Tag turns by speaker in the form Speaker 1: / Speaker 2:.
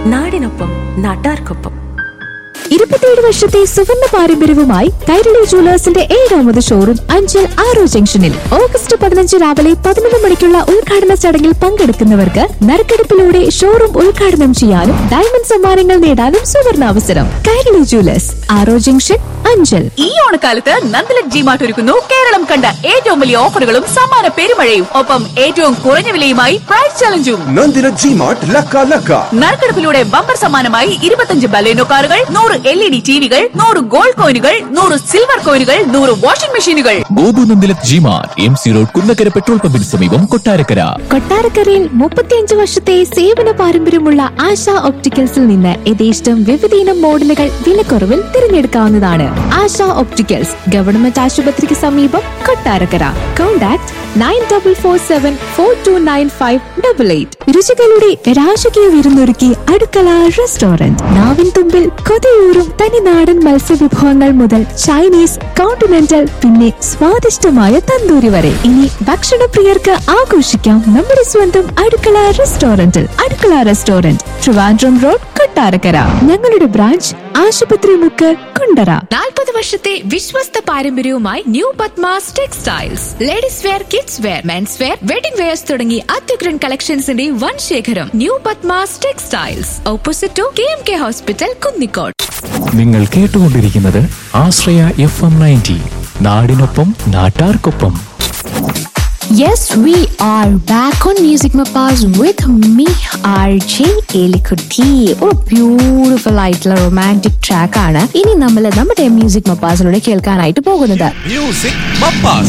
Speaker 1: നാടിനൊപ്പം നാട്ടാർക്കൊപ്പം.
Speaker 2: 27 വർഷത്തെ സുവർണ്ണ പാരമ്പര്യവുമായി കൈരളി ജുവലേഴ്സിന്റെ 7ാമത് ഷോറൂം അഞ്ചൽ ആറോ ജംഗ്ഷനിൽ ഓഗസ്റ്റ് 15 രാവിലെ 11 മണിക്കുള്ള ഉദ്ഘാടന ചടങ്ങിൽ പങ്കെടുക്കുന്നവർക്ക് നറുക്കെടുപ്പിലൂടെ ഷോറൂം ഉദ്ഘാടനം ചെയ്യാനും ഡയമണ്ട് സമ്മാനങ്ങൾ നേടാനും സുവർണാവസരം. കൈരളി ജുവലേഴ്സ്, ആറോ ജംഗ്ഷൻ, അഞ്ചൽ.
Speaker 3: ഈ ഓണക്കാലത്ത് നന്ദലക് ജിമാർട്ട് ഒരുക്കുന്നു കേരളം കണ്ട ഏറ്റവും വലിയ ഓഫറുകളും സമ്മാന പെരുമഴയും. ഒപ്പം ഏറ്റവും കുറഞ്ഞ വിലയുമായി പ്രൈസ് ചലഞ്ചും.
Speaker 4: നന്ദലക് ജിമാർട്ട് ലക്ക ലക്ക.
Speaker 3: നറുക്കെടുപ്പിലൂടെ ബമ്പർ സമ്മാനമായി 25 ബലേനോ കാറുകൾ, 100 LED ടിവികൾ, 100 ഗോൾഡ് കോയിനുകൾ, 100 സിൽവർ കോയിനുകൾ, 100 വാഷിംഗ് മെഷീനുകൾ.
Speaker 5: Gopu നന്ദലക് G-Mart, MC road, Kunnakkara petrol പമ്പിന് സമീപം, കൊട്ടാരക്കര.
Speaker 2: കൊട്ടാരക്കരയിൽ 35 വർഷത്തെ സേവന പാരമ്പര്യമുള്ള ആശ ഒപ്റ്റിക്കൽസിൽ നിന്ന് യഥേഷ്ടം വിവിധയിനം മോഡലുകൾ വിലക്കുറവിൽ തിരഞ്ഞെടുക്കാവുന്നതാണ്. ആശ ഒപ്റ്റിക്കൽസ്, ഗവൺമെന്റ് ആശുപത്രിക്ക് സമീപം, കൊട്ടാരക്കര. കോൺടാക്ട് 9447429588. രുചികളുടെ രാജകീയ വിരുന്നൊരുക്കി അടുക്കള റെസ്റ്റോറന്റ്. നാവിൻ തുമ്പിൽ കൊതിയൂറും തനിനാടൻ മത്സ്യവിഭവങ്ങൾ മുതൽ ചൈനീസ്, കോണ്ടിനെന്റൽ, പിന്നെ സ്വാദിഷ്ടമായ തന്തൂരി വരെ. ഇനി ഭക്ഷണപ്രിയർക്ക് ആഘോഷിക്കാം നമ്മുടെ സ്വന്തം അടുക്കള റെസ്റ്റോറന്റിൽ. അടുക്കള റെസ്റ്റോറന്റ്, ട്രിവാൻഡ്രം റോഡ്, കൊട്ടാരക്കര. ഞങ്ങളുടെ ബ്രാഞ്ച് ആശുപത്രി മുക്ക്, കുണ്ടറ. 40 വർഷത്തെ വിശ്വസ്ത പാരമ്പര്യവുമായി new Padmas textiles. Ladies wear, kids wear, men's wear, wedding wears തുടങ്ങി അത്യുഗ്രൻ കളക്ഷൻസിന്റെ വൻ ശേഖരം. New Padmas textiles, opposite to KMK hospital, Kunnicode.
Speaker 5: നിങ്ങൾ കേട്ടുകൊണ്ടിരിക്കുന്നത് ആശ്രയ FM 90, നാടിനൊപ്പം നാട്ടാർക്കൊപ്പം.
Speaker 2: Yes, we are back on Music Mappaz with me, RJ Elikutti. ഒരു ബ്യൂട്ടിഫുൾ ആയിട്ടുള്ള റൊമാൻറ്റിക് ട്രാക്ക് ആണ് ഇനി നമ്മൾ നമ്മുടെ മ്യൂസിക് മപ്പാസിലൂടെ കേൾക്കാനായിട്ട് പോകുന്നത്.
Speaker 4: മ്യൂസിക് മപ്പാസ്.